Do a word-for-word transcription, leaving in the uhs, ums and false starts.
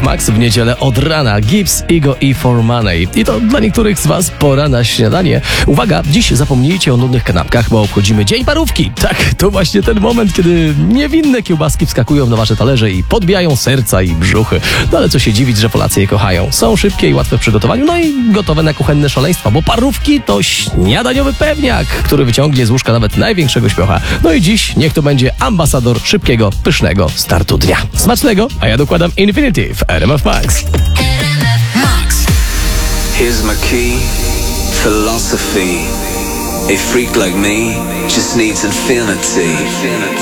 Max w niedzielę od rana. Gibbs, Ego i For Money. I to dla niektórych z was pora na śniadanie. Uwaga, dziś zapomnijcie o nudnych kanapkach, bo obchodzimy Dzień Parówki. Tak, to właśnie ten moment, kiedy niewinne kiełbaski wskakują na wasze talerze i podbijają serca i brzuchy. No ale co się dziwić, że Polacy je kochają. Są szybkie i łatwe w przygotowaniu, no i gotowe na kuchenne szaleństwa, bo parówki to śniadaniowy pewniak, który wyciągnie z łóżka nawet największego śpiocha. No i dziś niech to będzie ambasador szybkiego, pysznego startu dnia. Smacznego, a ja dokładam Infinity w R M F Max. Here's my key, philosophy. A freak like me just needs infinity.